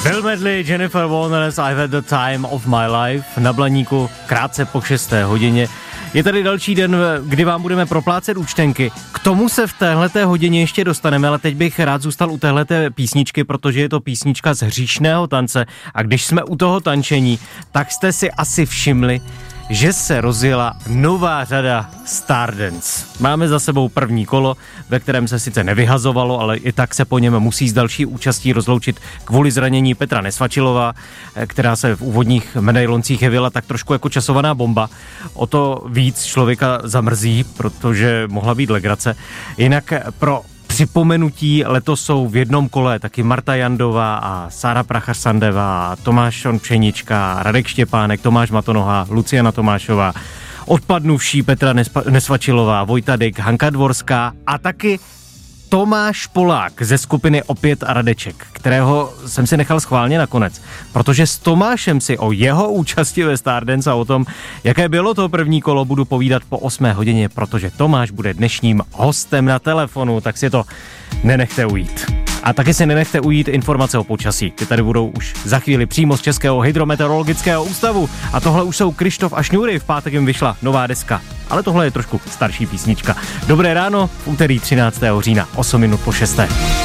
Bill Medley, Jennifer Warnes, I've had the time of my life, na Blaníku krátce po 6. hodině. Je tady další den, kdy vám budeme proplácet účtenky. K tomu se v téhleté hodině ještě dostaneme, ale teď bych rád zůstal u téhleté písničky, protože je to písnička z Hříšného tance a když jsme u toho tančení, tak jste si asi všimli, že se rozjela nová řada Stardance. Máme za sebou první kolo, ve kterém se sice nevyhazovalo, ale i tak se po něm musí s další účastí rozloučit kvůli zranění Petra Nesvačilová, která se v úvodních medailoncích jevila tak trošku jako časovaná bomba. O to víc člověka zamrzí, protože mohla být legrace. Jinak pro připomenutí letos jsou v jednom kole taky Marta Jandová a Sára Prachař-Sandová, Tomáš Pšenička, Radek Štěpánek, Tomáš Matonoha, Luciana Tomášová, odpadnuvší Petra Nesvačilová, Vojta Dyk, Hanka Dvorská a taky Tomáš Polák ze skupiny Opět a Radeček, kterého jsem si nechal schválně nakonec, protože s Tomášem si o jeho účasti ve Stardance a o tom, jaké bylo to první kolo, budu povídat po 8 hodině, protože Tomáš bude dnešním hostem na telefonu, tak si to nenechte ujít. A taky si nenechte ujít informace o počasí. Ty tady budou už za chvíli přímo z Českého hydrometeorologického ústavu. A tohle už jsou Krištof a Šňůry, v pátek jim vyšla nová deska. Ale tohle je trošku starší písnička. Dobré ráno, v úterý 13. října, 8 minut po 6.